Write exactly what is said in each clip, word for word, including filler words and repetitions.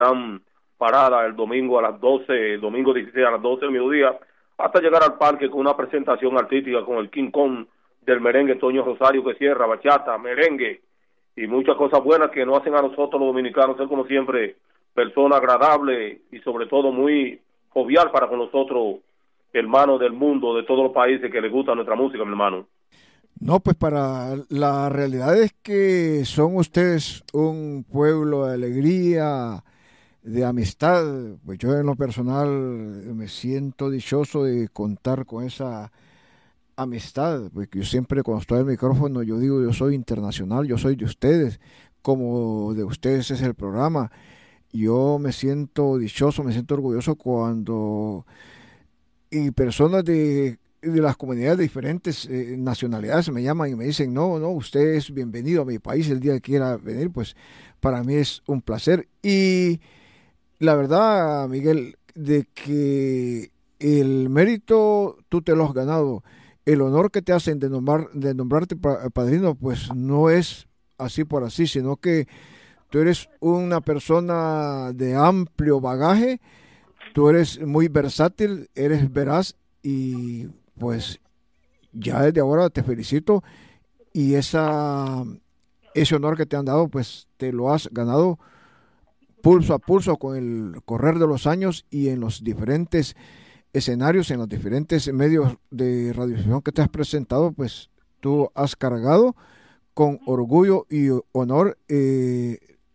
gran parada el domingo a las doce, el domingo dieciséis a las doce del mediodía, hasta llegar al parque con una presentación artística con el King Kong del merengue, Toño Rosario, que cierra, bachata, merengue y muchas cosas buenas que nos hacen a nosotros los dominicanos ser como siempre persona agradable y sobre todo muy jovial para con nosotros, hermanos del mundo, de todos los países que les gusta nuestra música, mi hermano. No, pues para la realidad es que son ustedes un pueblo de alegría, de amistad. Pues yo en lo personal me siento dichoso de contar con esa amistad, porque yo siempre cuando estoy al micrófono yo digo yo soy internacional, yo soy de ustedes, como de ustedes es el programa. Yo me siento dichoso, me siento orgulloso cuando y personas de, de las comunidades de diferentes eh, nacionalidades me llaman y me dicen, no, no, usted es bienvenido a mi país el día que quiera venir, pues para mí es un placer. Y la verdad, Miguel, de que el mérito tú te lo has ganado, el honor que te hacen de, nombrar, de nombrarte pa- padrino, pues no es así por así, sino que tú eres una persona de amplio bagaje, tú eres muy versátil, eres veraz y pues ya desde ahora te felicito y esa, ese honor que te han dado, pues te lo has ganado pulso a pulso con el correr de los años y en los diferentes escenarios, en los diferentes medios de radiodifusión que te has presentado, pues tú has cargado con orgullo y honor eh,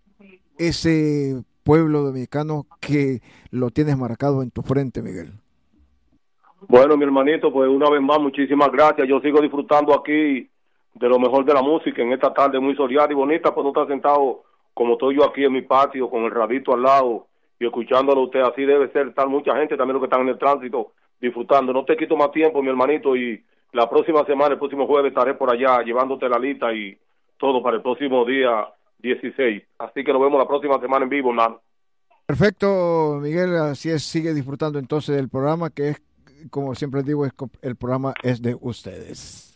ese pueblo dominicano que lo tienes marcado en tu frente, Miguel. Bueno, mi hermanito, pues una vez más, muchísimas gracias. Yo sigo disfrutando aquí de lo mejor de la música en esta tarde muy soleada y bonita, pues no estar sentado como estoy yo aquí en mi patio con el radito al lado y escuchándolo a usted. Así debe ser, estar mucha gente también los que están en el tránsito disfrutando. No te quito más tiempo, mi hermanito, y la próxima semana, el próximo jueves, estaré por allá llevándote la lista y todo para el próximo día dieciséis. Así que nos vemos la próxima semana en vivo, hermano. Perfecto, Miguel, así es, sigue disfrutando entonces del programa que es, como siempre digo, es, el programa es de ustedes.